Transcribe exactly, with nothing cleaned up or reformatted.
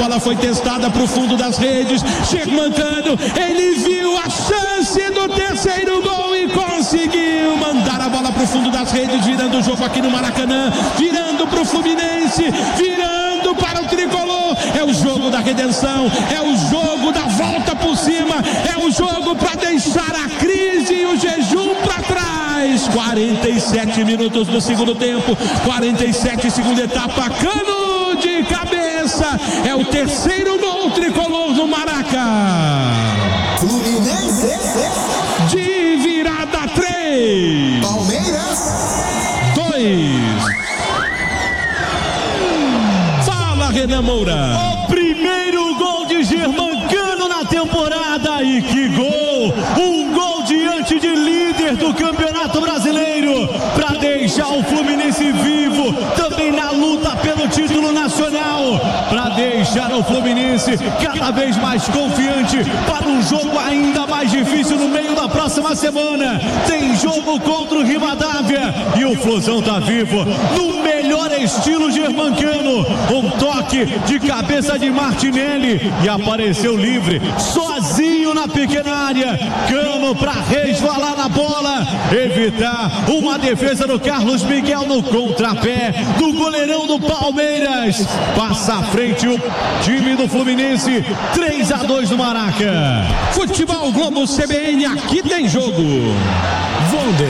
bola foi testada para o fundo das redes. Germancano, ele viu a chance do terceiro gol e conseguiu mandar a bola para o fundo das redes, virando o jogo aqui no Maracanã, virando para o Fluminense, virando para o Tricolor. É o jogo da redenção, é o jogo da volta por cima, é o jogo para deixar a crise e o jejum para trás. quarenta e sete minutos do segundo tempo, quarenta e sete segunda etapa. Cano de cabeça, é o terceiro gol tricolor no Maraca. Fluminense de virada, três Palmeiras dois. Fala, Renan Moura. O primeiro gol de Germancano na temporada, e que gol! Um gol diante de líder do Campeonato Brasileiro, para deixar o Fluminense vivo, também na luta pelo título nacional, para deixar o Fluminense cada vez mais confiante para um jogo ainda mais difícil no meio da próxima semana. Tem jogo contra o Rivadavia e o Flusão tá vivo no melhor estilo Germancano. Um toque de cabeça de Martinelli e apareceu livre, sozinho na pequena área. Cano para resvalar na bola, evitar uma defesa do Carlos Miguel no contrapé do goleirão do Palmeiras. Passa à frente o time do Fluminense, três a dois no Maraca. Futebol Globo C B N, aqui tem jogo. Vonde.